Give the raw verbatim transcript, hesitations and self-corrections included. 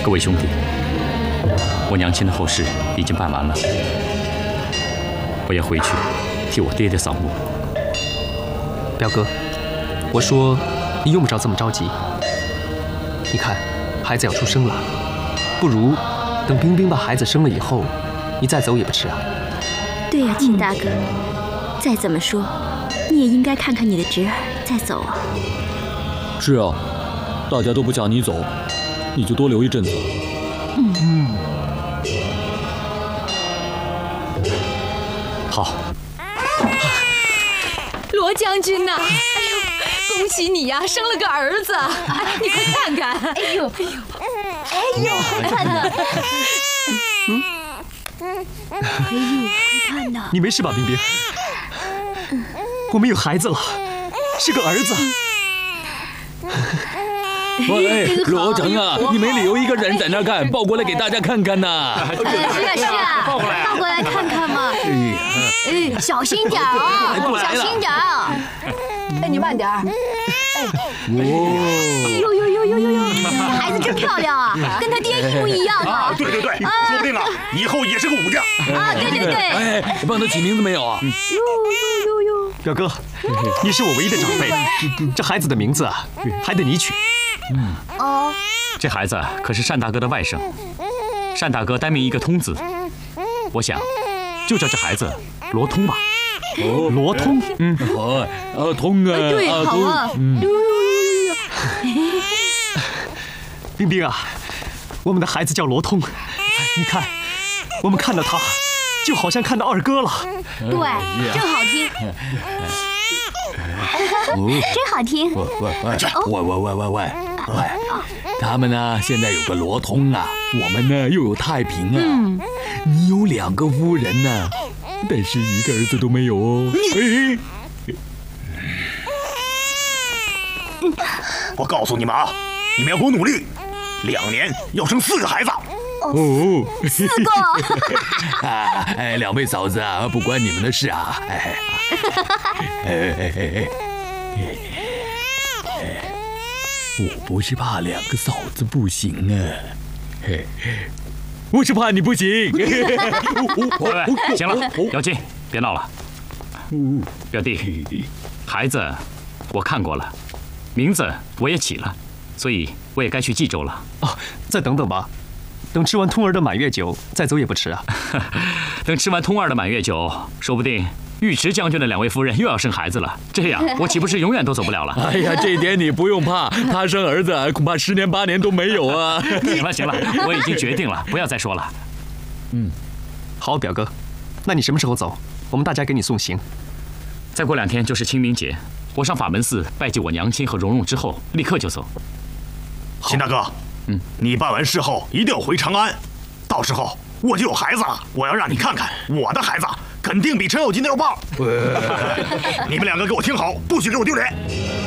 各位兄弟，我娘亲的后事已经办完了，我要回去替我爹爹扫墓。 表哥，我说你用不着这么着急。你看，孩子要出生了，不如等冰冰把孩子生了以后，你再走也不迟啊。 对呀，秦大哥，再怎么说，你也应该看看你的侄儿再走啊。 是啊，大家都不想你走，你就多留一阵子。 嗯嗯。 好。 罗将军呐，哎呦，恭喜你呀，生了个儿子！哎，你快看看，哎呦，哎呦， 哎呦，快看呐！ 嗯。 哎呦，快看呐！ 你没事吧，冰冰？我们有孩子了，是个儿子。 喂，罗成啊，你没理由一个人在那看，抱过来给大家看看呐。 是啊是啊，抱过来，抱过来看看嘛。哎，小心点啊，小心点啊。 哎，你慢点儿。 哎，呦呦呦呦呦呦，这孩子真漂亮啊，跟他爹一模一样啊。 对对对，说不定啊，以后也是个武将。 啊，对对对。 哎，帮他起名字没有啊？ 呦呦呦呦。 表哥，你是我唯一的长辈，这孩子的名字啊，还得你取。 嗯。 哦。 这孩子可是单大哥的外甥，单大哥单名一个通字，我想就叫这孩子罗通吧。 哦，罗通， 嗯，好，啊，通啊， 对，好啊。嗯。 冰冰啊，我们的孩子叫罗通，你看，我们看到他，就好像看到二哥了。 对，真好听。真好听。 喂喂喂喂喂喂喂喂，他们呢现在有个罗通啊，我们呢又有太平啊。嗯，你有两个夫人呢，但是一个儿子都没有哦。 你，我告诉你们啊，你们要给我努力，两年要生四个孩子。 哦， 四个。 啊，哎，两位嫂子啊，不关你们的事啊。哎，哎哎哎哎，我不是怕两个嫂子不行啊，嘿，我是怕你不行。 行了，姚金，别闹了。表弟，孩子我看过了，名字我也起了，所以我也该去冀州了。 哦，再等等吧。等吃完通儿的满月酒，再走也不迟啊。 等吃完通儿的满月酒，说不定尉迟将军的两位夫人又要生孩子了，这样我岂不是永远都走不了了？ 哎呀，这点你不用怕，他生儿子恐怕十年八年都没有啊。 行了行了，我已经决定了，不要再说了。 嗯，好，表哥，那你什么时候走？我们大家给你送行。 再过两天就是清明节，我上法门寺拜祭我娘亲和蓉蓉之后，立刻就走。 秦大哥。嗯，你办完事后一定要回长安，到时候我就有孩子了，我要让你看看我的孩子肯定比程咬金的要棒。你们两个给我听好，不许给我丢脸。